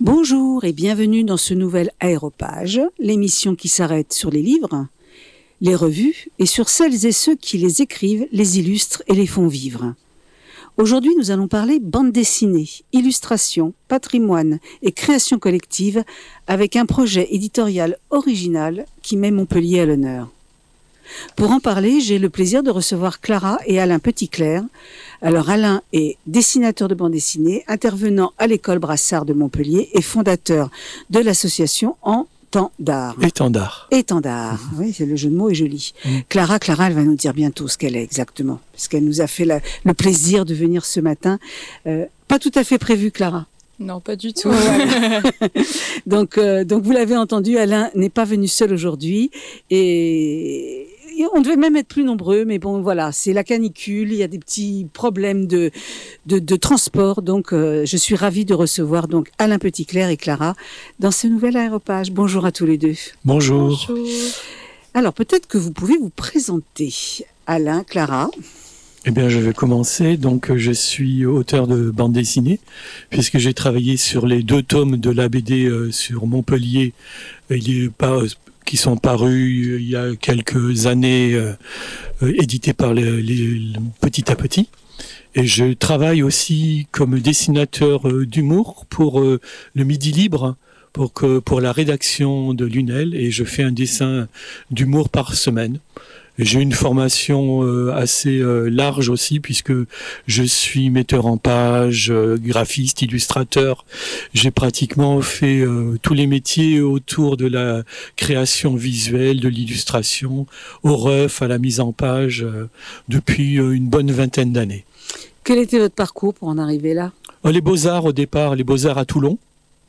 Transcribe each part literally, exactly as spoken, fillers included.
Bonjour et bienvenue dans ce nouvel Aéropage, l'émission qui s'arrête sur les livres, les revues et sur celles et ceux qui les écrivent, les illustrent et les font vivre. Aujourd'hui, nous allons parler bande dessinée, illustration, patrimoine et création collective avec un projet éditorial original qui met Montpellier à l'honneur. Pour en parler, j'ai le plaisir de recevoir Clara et Alain Petitclerc. Alors Alain est dessinateur de bande dessinée, intervenant à l'école Brassard de Montpellier et fondateur de l'association Entendard. Étendard. Étendard, mmh. Oui, c'est le jeu de mots est joli. Mmh. Clara, Clara, elle va nous dire bientôt ce qu'elle est exactement, parce qu'elle nous a fait la, le plaisir de venir ce matin. Euh, pas tout à fait prévu, Clara. Non, pas du tout. Ouais. donc, euh, donc vous l'avez entendu, Alain n'est pas venu seul aujourd'hui et... On devait même être plus nombreux, mais bon, voilà, c'est la canicule, il y a des petits problèmes de, de, de transport, donc euh, je suis ravie de recevoir donc Alain Petitclerc et Clara dans ce nouvel Aéropage. Bonjour à tous les deux. Bonjour. Bonjour. Alors, peut-être que vous pouvez vous présenter. Alain, Clara. Eh bien, je vais commencer. Donc, je suis auteur de bande dessinée, puisque j'ai travaillé sur les deux tomes de la B D euh, sur Montpellier. Il est pas... qui sont parus il y a quelques années, euh, euh, édités par les, les, les Petit à Petit. Et je travaille aussi comme dessinateur euh, d'humour pour euh, le Midi Libre, pour, que, pour la rédaction de Lunel, et je fais un dessin d'humour par semaine. J'ai une formation euh, assez euh, large aussi, puisque je suis metteur en page, euh, graphiste, illustrateur. J'ai pratiquement fait euh, tous les métiers autour de la création visuelle, de l'illustration, au ref, à la mise en page, euh, depuis euh, une bonne vingtaine d'années. Quel était votre parcours pour en arriver là ? Les Beaux-Arts au départ, les Beaux-Arts à Toulon.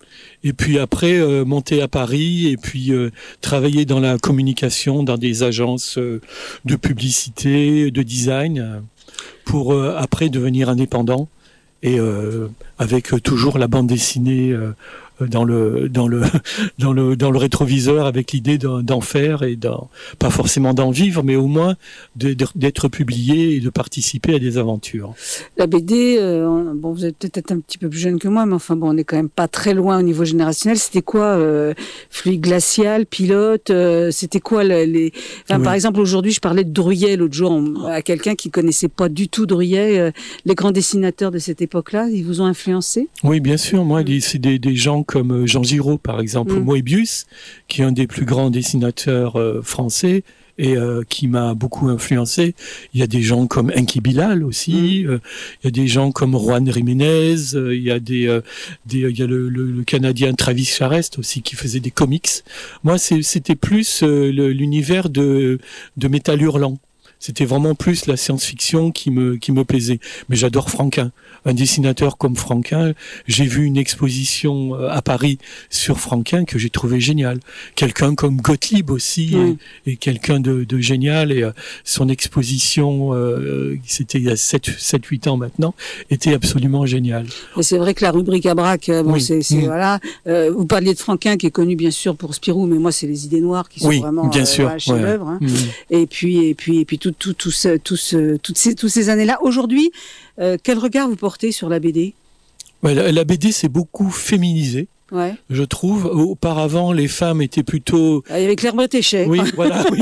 Et puis après, euh, monter à Paris et puis euh, travailler dans la communication, dans des agences euh, de publicité, de design, euh, pour euh, après devenir indépendant et euh, avec euh, toujours la bande dessinée euh, dans le dans le dans le dans le rétroviseur, avec l'idée d'en, d'en faire et d'en, pas forcément d'en vivre, mais au moins de, de, d'être publié et de participer à des aventures. La B D, euh, bon, vous êtes peut-être un petit peu plus jeune que moi, mais enfin bon, on n'est quand même pas très loin au niveau générationnel. C'était quoi, euh, Fluide glacial, Pilote, euh, c'était quoi les, les... Enfin, oui. Par exemple, aujourd'hui, je parlais de Druillet l'autre jour on, à quelqu'un qui connaissait pas du tout Druillet. Euh, les grands dessinateurs de cette époque-là, ils vous ont influencé ? Oui, bien sûr. Moi, mmh. c'est des, des gens comme Jean Giraud, par exemple, mmh. Moebius, qui est un des plus grands dessinateurs euh, français et euh, qui m'a beaucoup influencé. Il y a des gens comme Enki Bilal aussi, mmh. euh, il y a des gens comme Juan Jiménez, euh, il y a des, euh, des il y a le, le, le Canadien Travis Charest aussi qui faisait des comics. Moi, c'est, c'était plus euh, le, l'univers de, de Métal Hurlant. C'était vraiment plus la science-fiction qui me qui me plaisait. Mais j'adore Franquin. Un dessinateur comme Franquin, j'ai vu une exposition à Paris sur Franquin que j'ai trouvé génial. Quelqu'un comme Gottlieb aussi, oui. et, et quelqu'un de, de génial. Et euh, son exposition, euh, c'était il y a sept huit ans maintenant, était absolument géniale. Et c'est vrai que la rubrique à braque, bon, oui. c'est, c'est mmh. voilà. Euh, vous parliez de Franquin qui est connu bien sûr pour Spirou, mais moi c'est les Idées Noires qui sont oui, vraiment bien euh, sûr, voilà, chef-d'œuvre. Ouais. Hein. Mmh. Et puis et puis et puis tout tout tout ce, tout ce, toutes ces toutes ces années-là. Aujourd'hui, euh, quel regard vous portez sur la B D ? Ouais, la, la B D c'est beaucoup féminisé. Ouais. Je trouve. Auparavant, les femmes étaient plutôt. Il y avait Claire Bretéchet. Oui, voilà. Oui.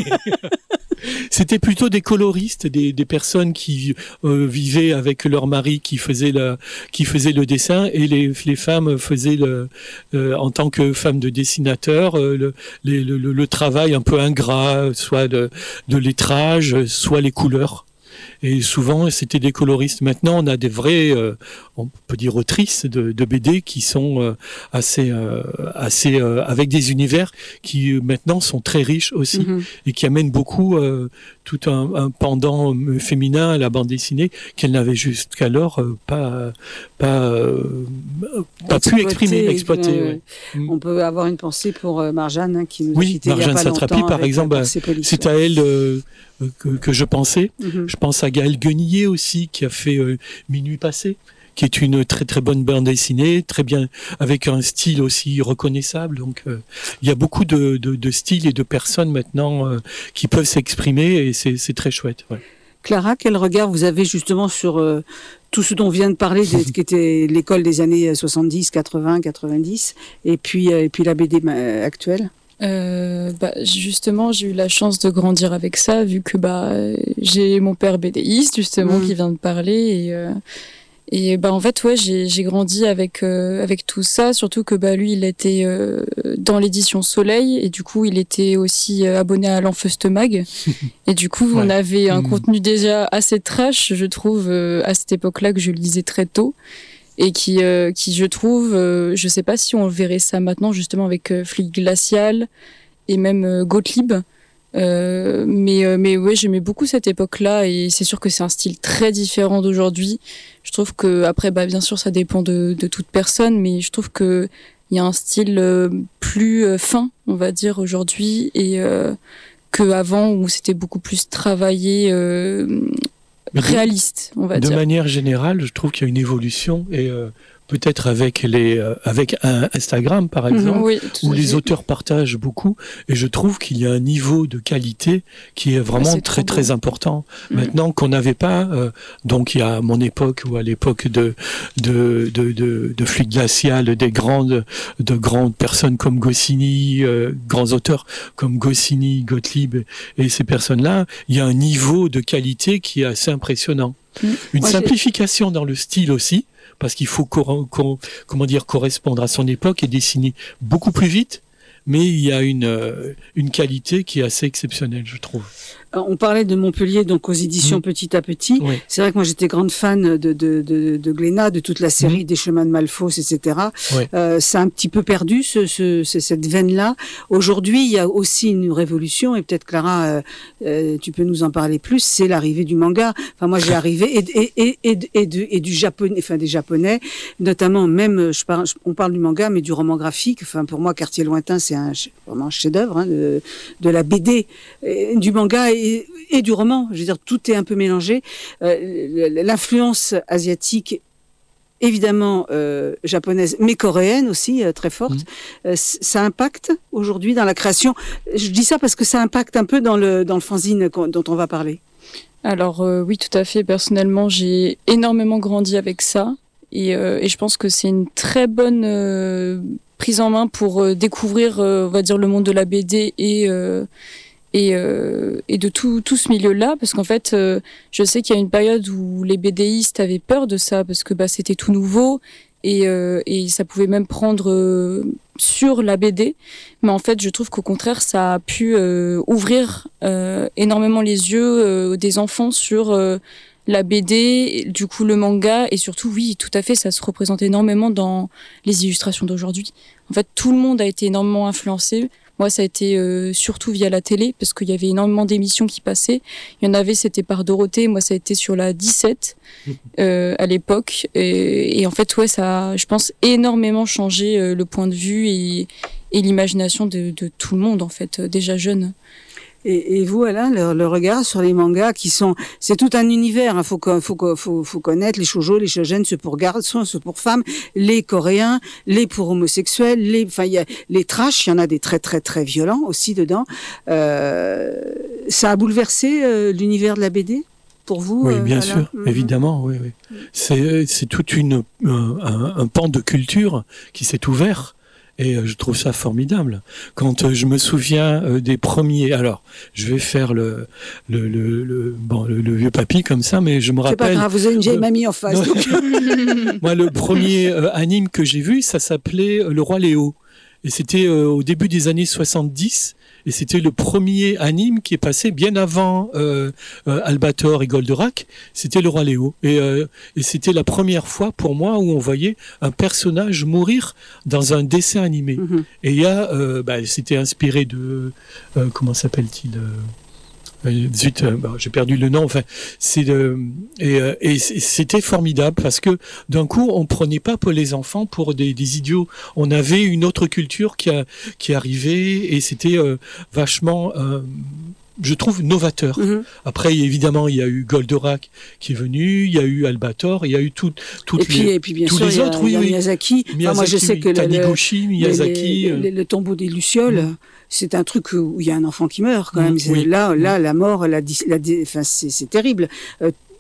C'était plutôt des coloristes, des, des personnes qui euh, vivaient avec leur mari qui faisait la, qui faisait le dessin, et les, les femmes faisaient le, euh, en tant que femmes de dessinateurs, euh, le, les, le, le travail un peu ingrat, soit de, de lettrage, soit les couleurs. Et souvent, c'était des coloristes. Maintenant, on a des vrais, euh, on peut dire autrices de, de B D qui sont euh, assez, euh, assez euh, avec des univers qui euh, maintenant sont très riches aussi, mm-hmm. et qui amènent beaucoup euh, tout un, un pendant féminin à la bande dessinée qu'elle n'avait jusqu'alors euh, pas, pas, euh, pas pu exprimer, exploiter. Euh, ouais. On peut avoir une pensée pour euh, Marjane hein, qui nous oui, a quittés il y a pas Satrapi, longtemps. par exemple, c'est à elle euh, que, que je pensais. Mm-hmm. Je pense à Gaël Guenillet aussi, qui a fait euh, Minuit passé, qui est une très très bonne bande dessinée, très bien, avec un style aussi reconnaissable. Donc euh, il y a beaucoup de, de, de styles et de personnes maintenant euh, qui peuvent s'exprimer, et c'est, c'est très chouette. Ouais. Clara, quel regard vous avez justement sur euh, tout ce dont on vient de parler, de, qui était l'école des années soixante-dix, quatre-vingts, quatre-vingt-dix, et puis, et puis la B D actuelle? Euh, bah, justement, j'ai eu la chance de grandir avec ça, vu que bah, j'ai mon père BDiste, justement, mmh. qui vient de parler, et... Euh, Et bah en fait ouais j'ai j'ai grandi avec euh, avec tout ça, surtout que bah lui il était euh, dans l'édition Soleil et du coup il était aussi euh, abonné à l'Enfeuste Mag et du coup ouais. on avait un mmh. contenu déjà assez trash je trouve euh, à cette époque-là que je lisais très tôt et qui euh, qui je trouve euh, je sais pas si on verrait ça maintenant justement avec euh, Flic Glacial et même euh, Gottlieb. Euh, mais euh, mais ouais j'aimais beaucoup cette époque-là et c'est sûr que c'est un style très différent d'aujourd'hui. Je trouve que après bah bien sûr ça dépend de de toute personne, mais je trouve que il y a un style euh, plus euh, fin on va dire aujourd'hui et euh, que avant où c'était beaucoup plus travaillé euh, réaliste on va de dire. De manière générale, je trouve qu'il y a une évolution et euh, peut-être avec les euh, avec un Instagram par exemple, mmh, oui, où les auteurs partagent beaucoup et je trouve qu'il y a un niveau de qualité qui est vraiment ouais, très très important mmh. maintenant qu'on n'avait pas euh, donc il y a à mon époque ou à l'époque de de de de, de Flic Glacial des grandes de grandes personnes comme Goscinny, euh, grands auteurs comme Goscinny, Gottlieb et ces personnes-là, il y a un niveau de qualité qui est assez impressionnant. Mmh. Une Moi, simplification dans le style aussi. Parce qu'il faut cor- cor- comment dire correspondre à son époque et dessiner beaucoup plus vite, mais il y a une euh, une qualité qui est assez exceptionnelle, je trouve. On parlait de Montpellier, donc aux éditions mmh. Petit à Petit. Oui. C'est vrai que moi j'étais grande fan de de de, de Glénat, de toute la série mmh. des Chemins de Malfausse, et cetera. Oui. Euh, ça a un petit peu perdu ce, ce, ce cette veine-là. Aujourd'hui, il y a aussi une révolution, et peut-être Clara, euh, euh, tu peux nous en parler plus. C'est l'arrivée du manga. Enfin, moi j'ai arrivé et et et et, et, de, et du japonais, enfin des japonais, notamment même je parle, on parle du manga, mais du roman graphique. Enfin pour moi, Quartier lointain, c'est un vraiment un chef-d'œuvre hein, de de la B D, et, du manga. Et, Et, et du roman, je veux dire, tout est un peu mélangé. Euh, l'influence asiatique, évidemment euh, japonaise, mais coréenne aussi, euh, très forte, mmh. euh, ça impacte aujourd'hui dans la création. Je dis ça parce que ça impacte un peu dans le, dans le fanzine dont on va parler. Alors euh, oui, tout à fait. Personnellement, j'ai énormément grandi avec ça. Et, euh, et je pense que c'est une très bonne euh, prise en main pour euh, découvrir, euh, on va dire, le monde de la B D et... Euh, Et, euh, et de tout, tout ce milieu-là, parce qu'en fait, euh, je sais qu'il y a une période où les BDistes avaient peur de ça, parce que bah, c'était tout nouveau, et, euh, et ça pouvait même prendre euh, sur la B D. Mais en fait, je trouve qu'au contraire, ça a pu euh, ouvrir euh, énormément les yeux euh, des enfants sur euh, la B D, du coup le manga, et surtout, oui, tout à fait, ça se représente énormément dans les illustrations d'aujourd'hui. En fait, tout le monde a été énormément influencé. Moi, ça a été euh, surtout via la télé, parce qu'il y avait énormément d'émissions qui passaient. Il y en avait, c'était par Dorothée. Moi, ça a été sur la dix-sept euh, à l'époque. Et, et en fait, ouais, ça a, je pense, énormément changé euh, le point de vue et, et l'imagination de, de tout le monde, en fait, euh, déjà jeune. Et, et vous, Alain, le, le regard sur les mangas qui sont, c'est tout un univers. Il hein, faut, faut, faut, faut connaître les shoujo, les shonen, ceux pour garçons, ceux pour femmes, les coréens, les pour homosexuels, les, enfin, il y a les trash. Il y en a des très, très, très violents aussi dedans. Euh, ça a bouleversé euh, l'univers de la B D pour vous. Oui, bien euh, sûr, mm-hmm. évidemment. Oui, oui. C'est, c'est toute une un, un, un pan de culture qui s'est ouvert. Et je trouve ça formidable. Quand je me souviens des premiers, alors je vais faire le le le, le bon le, le vieux papy comme ça, mais je me rappelle. C'est pas grave, vous avez une vieille euh, mamie en face. Donc. Moi, le premier euh, anime que j'ai vu, ça s'appelait Le Roi Léo, et c'était euh, au début des années soixante-dix. Et c'était le premier anime qui est passé bien avant euh, euh, Albator et Goldorak. C'était Le Roi Léo. Et, euh, et c'était la première fois pour moi où on voyait un personnage mourir dans un dessin animé. Mm-hmm. Et il y a, euh, bah, c'était inspiré de, euh, comment s'appelle-t-il euh, Zut, bah, j'ai perdu le nom. Enfin, c'est de, et, et c'était formidable parce que d'un coup, on prenait pas pour les enfants pour des, des idiots. On avait une autre culture qui a, qui arrivait et c'était euh, vachement, euh, je trouve, novateur. Mm-hmm. Après, évidemment, il y a eu Goldorak qui est venu, il y a eu Albator, il y a eu tout, toutes et puis, les, et puis bien tous sûr, les il y a, autres. Il oui, y a oui. Miyazaki. Miyazaki, enfin, moi, je sais que Taniguchi, le, Miyazaki. Le, le, le tombeau des Lucioles. Mm. C'est un truc où il y a un enfant qui meurt quand même. Mmh, oui. Là, là, mmh. la mort, la, la, enfin, c'est, c'est terrible. Euh,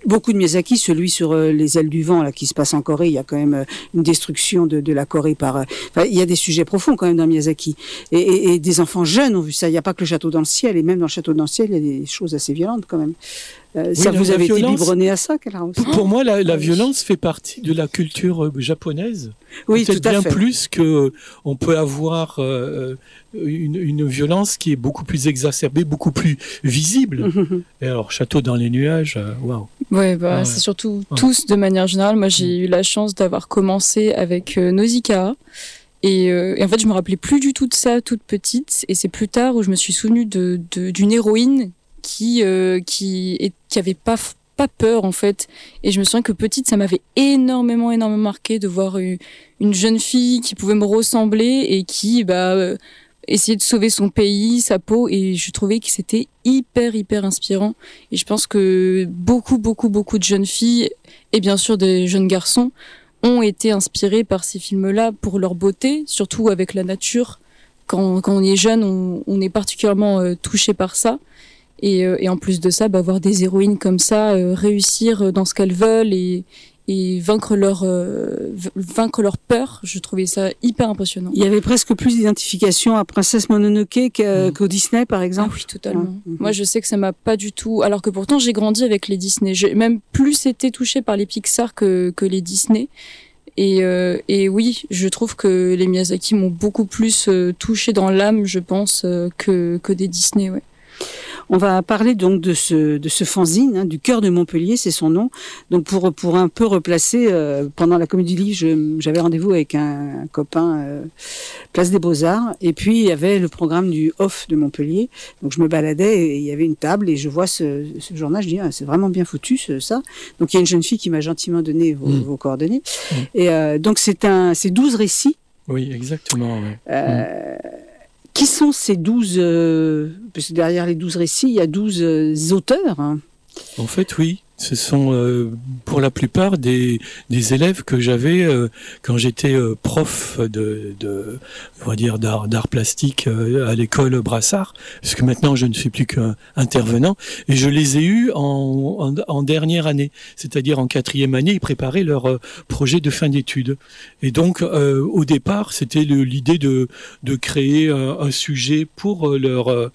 beaucoup de Miyazaki, celui sur euh, les ailes du vent là qui se passe en Corée, il y a quand même euh, une destruction de, de la Corée par. Euh, il y a des sujets profonds quand même dans Miyazaki. Et, et, et des enfants jeunes ont vu ça. Il n'y a pas que le château dans le ciel, et même dans le château dans le ciel, il y a des choses assez violentes quand même. Euh, oui, ça, la, vous avez été biberonné à ça, Clara aussi. Pour moi, la, la violence fait partie de la culture japonaise. Oui, peut-être tout à bien fait. plus que on peut avoir euh, une, une violence qui est beaucoup plus exacerbée, beaucoup plus visible. Mm-hmm. Et alors, château dans les nuages, waouh. Wow. Ouais, bah, ah, ouais. C'est surtout ouais. tous de manière générale. Moi, j'ai mm. eu la chance d'avoir commencé avec euh, Nausicaa. Et, euh, et en fait, je me rappelais plus du tout de ça toute petite. Et c'est plus tard où je me suis souvenue de, de, d'une héroïne qui euh, qui et, qui avait pas pas peur en fait. Et je me souviens que petite, ça m'avait énormément énormément marqué de voir une, une jeune fille qui pouvait me ressembler et qui bah euh, essayait de sauver son pays, sa peau. Et je trouvais que c'était hyper hyper inspirant. Et je pense que beaucoup beaucoup beaucoup de jeunes filles et bien sûr des jeunes garçons ont été inspirés par ces films-là pour leur beauté, surtout avec la nature. Quand quand on est jeune, on, on est particulièrement euh, touché par ça. Et, euh, et en plus de ça, bah, voir des héroïnes comme ça euh, réussir dans ce qu'elles veulent et, et vaincre leur euh, vaincre leur peur, je trouvais ça hyper impressionnant. Il y avait presque plus d'identification à Princesse Mononoke qu'à, mmh. qu'au Disney, par exemple. Ah oui, totalement. Mmh. Moi, je sais que ça m'a pas du tout. Alors que pourtant, j'ai grandi avec les Disney. J'ai même plus été touchée par les Pixar que que les Disney. Et, euh, et oui, je trouve que les Miyazaki m'ont beaucoup plus euh, touchée dans l'âme, je pense, euh, que que des Disney. Ouais. On va parler donc de ce de ce fanzine, hein, du cœur de Montpellier, c'est son nom. Donc pour pour un peu replacer, euh, pendant la Comédie du Livre, je, j'avais rendez-vous avec un, un copain euh, Place des Beaux-Arts, et puis il y avait le programme du Off de Montpellier. Donc je me baladais et il y avait une table et je vois ce, ce journal, je dis ah, c'est vraiment bien foutu ce, ça. Donc il y a une jeune fille qui m'a gentiment donné vos, mmh. vos coordonnées. Mmh. Et euh, donc c'est un c'est douze récits. Oui, exactement. Ouais. Euh, mmh. Qui sont ces douze... Euh, parce que derrière les douze récits, il y a douze euh, auteurs. Hein. En fait, oui. Ce sont euh, pour la plupart des, des élèves que j'avais euh, quand j'étais euh, prof de, de, on va dire d'art, d'art plastique euh, à l'école Brassard, puisque maintenant je ne suis plus qu'un intervenant, et je les ai eus en, en, en dernière année, c'est-à-dire en quatrième année, ils préparaient leur euh, projet de fin d'études. Et donc euh, au départ, c'était le, l'idée de, de créer un, un sujet pour leur euh,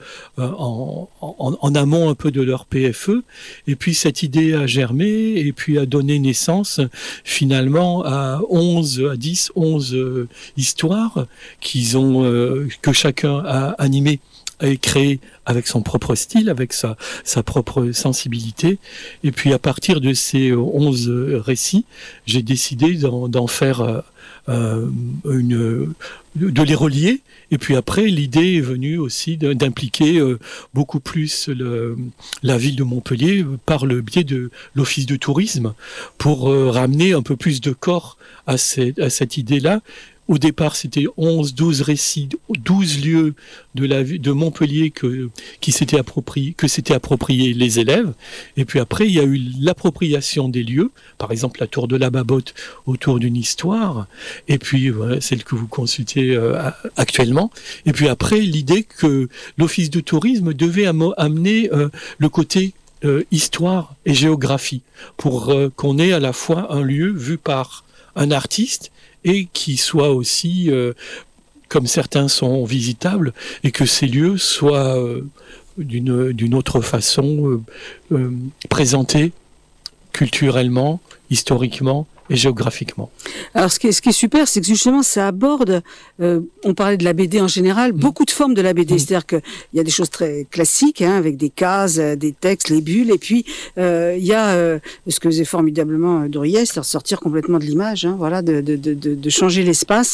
en, en, en amont un peu de leur P F E, et puis cette idée a germé et puis a donné naissance finalement à onze, à dix, onze euh, histoires qu'ils ont, euh, que chacun a animé et créé avec son propre style, avec sa, sa propre sensibilité. Et puis à partir de ces onze récits, j'ai décidé d'en, d'en faire euh, une, de les relier. Et puis après, l'idée est venue aussi d'impliquer euh, beaucoup plus le, la ville de Montpellier par le biais de l'office de tourisme pour euh, ramener un peu plus de corps à, ces, à cette idée-là. Au départ, c'était onze, douze récits, douze lieux de la de Montpellier que qui s'étaient appropriés, que s'étaient appropriés les élèves. Et puis après, il y a eu l'appropriation des lieux, par exemple la tour de la Babotte autour d'une histoire. Et puis voilà, celle que vous consultez euh, actuellement. Et puis après, l'idée que l'office de tourisme devait am- amener euh, le côté euh, histoire et géographie pour euh, qu'on ait à la fois un lieu vu par un artiste et qui soit aussi, euh, comme certains sont visitables, et que ces lieux soient euh, d'une, d'une autre façon euh, euh, présentés culturellement, historiquement et géographiquement. Alors ce qui est, ce qui est super, c'est que justement ça aborde, euh, on parlait de la B D en général, mmh. beaucoup de formes de la B D, mmh. c'est-à-dire qu'il y a des choses très classiques, hein, avec des cases, des textes, les bulles, et puis euh, il y a euh, ce que faisait formidablement Drouillet, c'est-à-dire sortir complètement de l'image, hein, voilà, de, de, de, de changer l'espace.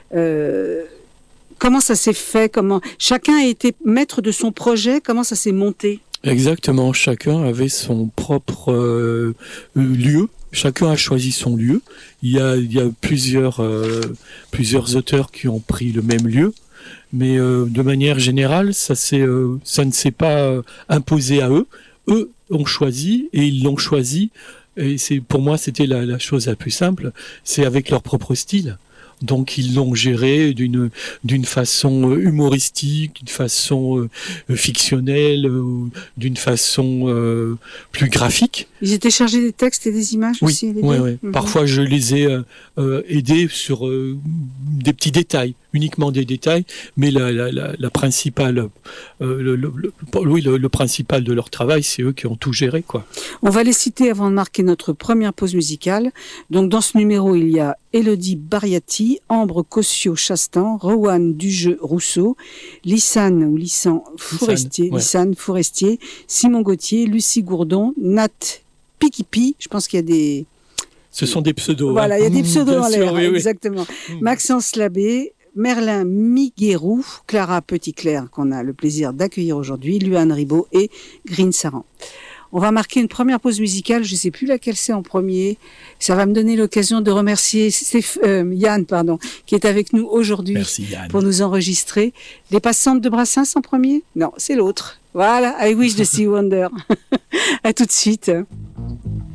Euh, comment ça s'est fait? Comment chacun a été maître de son projet? Comment ça s'est monté? Exactement, chacun avait son propre euh, lieu. Chacun a choisi son lieu. Il y a, il y a plusieurs, euh, plusieurs auteurs qui ont pris le même lieu, mais euh, de manière générale, ça, c'est, euh, ça ne s'est pas euh, imposé à eux. Eux ont choisi et ils l'ont choisi. Et c'est, pour moi, c'était la, la chose la plus simple. C'est avec leur propre style. Donc ils l'ont géré d'une d'une façon humoristique, d'une façon euh, fictionnelle, euh, d'une façon euh, plus graphique. Ils étaient chargés des textes et des images Oui, aussi. Les ouais, deux ouais. Mhm. Parfois je les ai euh, euh, aidés sur euh, des petits détails, uniquement des détails, mais la, la, la, la principale, euh, le, le, le, oui, le, le principal de leur travail, c'est eux qui ont tout géré, quoi. On va les citer avant de marquer notre première pause musicale. Donc dans ce numéro, il y a Élodie Bariati, Ambre Cossio-Chastan, Rowan Dujeu-Rousseau, Lissane ou Lissan Forestier, Lissane, ouais. Lissane Forestier, Simon Gauthier, Lucie Gourdon, Nat Pikipi. Je pense qu'il y a des... Ce sont des pseudos. Voilà, hein. il y a des pseudos Bien en sûr, l'air, oui, oui. exactement. Mmh. Maxence Labbé, Merlin Miguerou, Clara Petit-Clair, qu'on a le plaisir d'accueillir aujourd'hui, Luan Ribaud et Green Saran. On va marquer une première pause musicale, je ne sais plus laquelle c'est en premier. Ça va me donner l'occasion de remercier Stéph- euh, Yann, pardon, qui est avec nous aujourd'hui Merci Yann. pour nous enregistrer. Les passantes de Brassens en premier? Non, c'est l'autre. Voilà, I Wish de Sea Wonder. À tout de suite.